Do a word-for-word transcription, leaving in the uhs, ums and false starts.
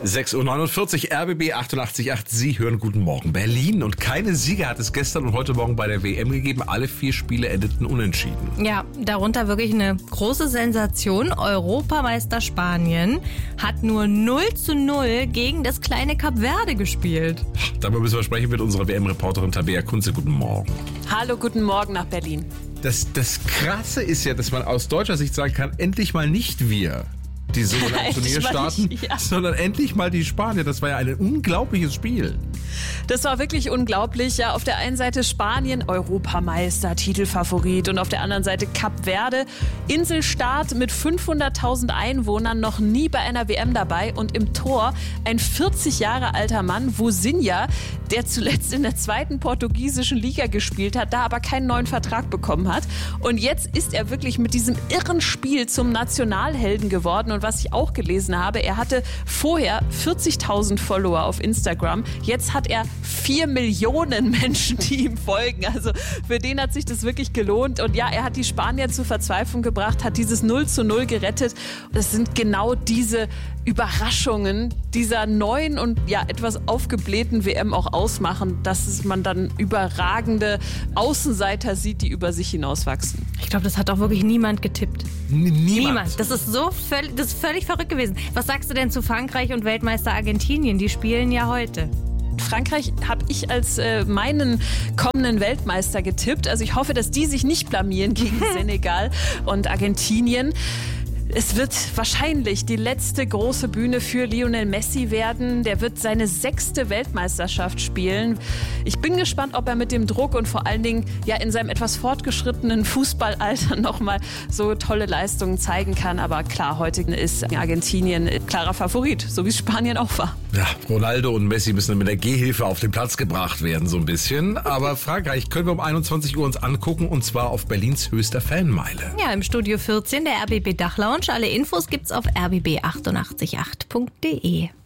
sechs Uhr neunundvierzig, R B B achtundachtzig Komma acht. Sie hören Guten Morgen Berlin. Und keine Sieger hat es gestern und heute Morgen bei der W M gegeben. Alle vier Spiele endeten unentschieden. Ja, darunter wirklich eine große Sensation. Europameister Spanien hat nur null zu null gegen das kleine Kap Verde gespielt. Darüber müssen wir sprechen mit unserer W M-Reporterin Tabea Kunze. Guten Morgen. Hallo, guten Morgen nach Berlin. Das, das Krasse ist ja, dass man aus deutscher Sicht sagen kann, endlich mal nicht wir die sogenannten Turnierstaaten, ja. sondern endlich mal die Spanier. Das war ja ein unglaubliches Spiel. Das war wirklich unglaublich. Ja, auf der einen Seite Spanien, Europameister, Titelfavorit, und auf der anderen Seite Kap Verde, Inselstaat mit fünfhunderttausend Einwohnern, noch nie bei einer W M dabei, und im Tor ein vierzig Jahre alter Mann, Vozinha, der zuletzt in der zweiten portugiesischen Liga gespielt hat, da aber keinen neuen Vertrag bekommen hat. Und jetzt ist er wirklich mit diesem irren Spiel zum Nationalhelden geworden. Und was ich auch gelesen habe, er hatte vorher vierzigtausend Follower auf Instagram. Jetzt hat er vier Millionen Menschen, die ihm folgen. Also für den hat sich das wirklich gelohnt. Und ja, er hat die Spanier zur Verzweiflung gebracht, hat dieses null zu null gerettet. Das sind genau diese Überraschungen dieser neuen und ja etwas aufgeblähten W M auch ausmachen, dass man dann überragende Außenseiter sieht, die über sich hinauswachsen. Ich glaube, das hat auch wirklich niemand getippt. N- niemand. Niemand. Das ist so völlig, das ist völlig verrückt gewesen. Was sagst du denn zu Frankreich und Weltmeister Argentinien? Die spielen ja heute. Frankreich habe ich als äh, meinen kommenden Weltmeister getippt. Also ich hoffe, dass die sich nicht blamieren gegen Senegal und Argentinien. Es wird wahrscheinlich die letzte große Bühne für Lionel Messi werden. Der wird seine sechste Weltmeisterschaft spielen. Ich bin gespannt, ob er mit dem Druck und vor allen Dingen ja in seinem etwas fortgeschrittenen Fußballalter nochmal so tolle Leistungen zeigen kann. Aber klar, heute ist Argentinien klarer Favorit, so wie es Spanien auch war. Ja, Ronaldo und Messi müssen mit der Gehhilfe auf den Platz gebracht werden, so ein bisschen. Aber Frankreich können wir um einundzwanzig Uhr uns angucken, und zwar auf Berlins höchster Fanmeile. Ja, im Studio vierzehn, der R B B Dachlounge. Alle Infos gibt's auf r b b achtundachtzig Komma acht punkt de.